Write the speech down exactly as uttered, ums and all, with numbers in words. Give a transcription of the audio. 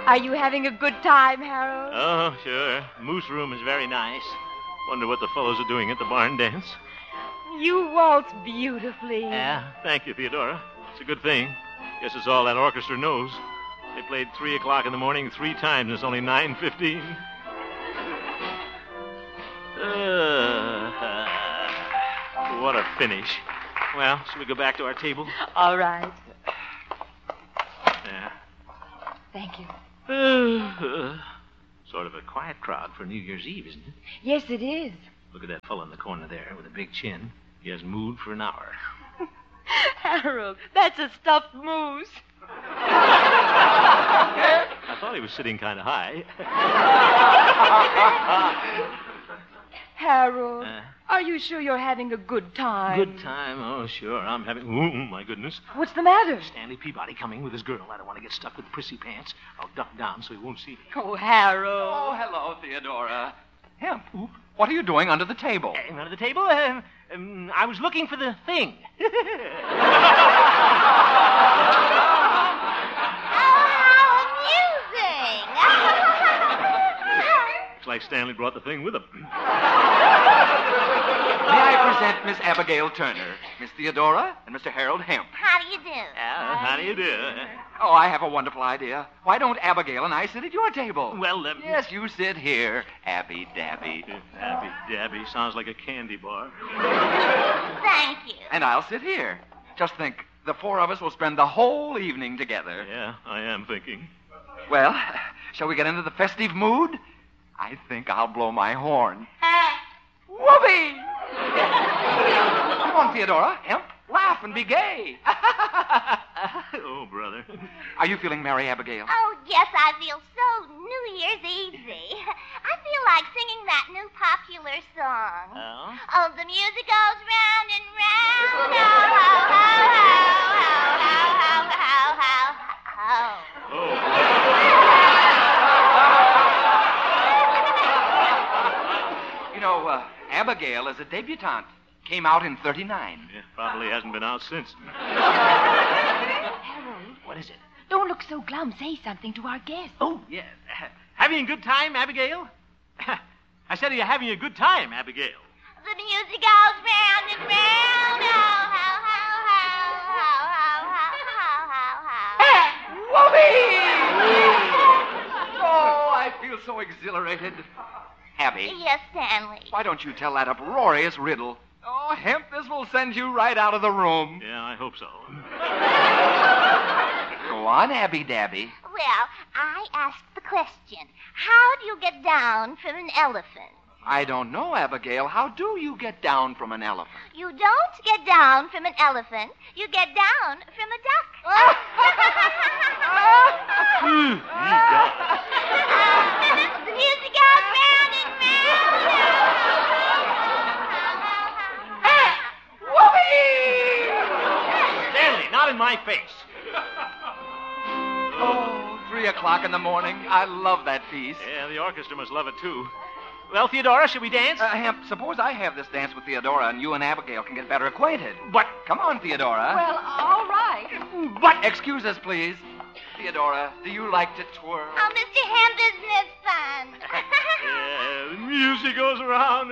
Are you having a good time, Harold? Oh, sure. Moose Room is very nice. Wonder what the fellows are doing at the barn dance. You waltz beautifully. Yeah, thank you, Theodora. It's a good thing. Guess it's all that orchestra knows. They played three o'clock in the morning three times, and it's only nine fifteen. Uh, what a finish. Well, shall we go back to our table? All right. Yeah. Thank you. Uh, sort of a quiet crowd for New Year's Eve, isn't it? Yes, it is. Look at that fellow in the corner there with a big chin. He hasn't moved for an hour. Harold, that's a stuffed moose. I thought he was sitting kind of high. Harold, Uh, are you sure you're having a good time? Good time? Oh, sure. I'm having... Oh, my goodness. What's the matter? Stanley Peabody coming with his girl. I don't want to get stuck with prissy pants. I'll duck down so he won't see me. Oh, Harold. Oh, hello, Theodora. Hemp, what are you doing under the table? Uh, under the table? Uh, um, I was looking for the thing. Looks like Stanley brought the thing with him. May I present Miss Abigail Turner, Miss Theodora, and Mister Harold Hemp. How do you do? Uh, how do you do? Oh, I have a wonderful idea. Why don't Abigail and I sit at your table? Well, um... Yes, you sit here, Abby Dabby. Abby Dabby sounds like a candy bar. Thank you. And I'll sit here. Just think, the four of us will spend the whole evening together. Yeah, I am thinking. Well, shall we get into the festive mood? I think I'll blow my horn. Whoopee! Come on, Theodora, Hemp, laugh and be gay. Oh, brother. Are you feeling merry, Abigail? Oh, yes, I feel so New Year's Eve-y. I feel like singing that new popular song. Oh? Oh, the music goes round and round. Oh, ho, ho, ho, ho, ho, ho, ho, ho, ho, ho. Oh. You know, uh, Abigail is a debutante. Came out in thirty-nine. Yeah, probably hasn't been out since. Harold, What is it? don't look so glum. Say something to our guest. Oh, yeah. Having a good time, Abigail? I said, are you having a good time, Abigail? The music goes round and round. Oh, ho, ho, ho, ho, ho, ho, ho, ho, ho. Whoopee! Oh, I feel so exhilarated. Abby, Yes, Stanley. why don't you tell that uproarious riddle? Oh, Hemp, this will send you right out of the room. Yeah, I hope so. Go on, Abby Dabby. Well, I asked the question, how do you get down from an elephant? I don't know, Abigail. How do you get down from an elephant? You don't get down from an elephant. You get down from a duck. Hmm, you got The music goes round and round. Stanley, not in my face. Oh, three o'clock in the morning. I love that piece. Yeah, the orchestra must love it, too. Well, Theodora, shall we dance? Uh, Hemp, suppose I have this dance with Theodora and you and Abigail can get better acquainted. But... Come on, Theodora. Well, all right. But, excuse us, please. Theodora, do you like to twirl? Oh, Mister Hemp, isn't it fun? Yeah, the music goes around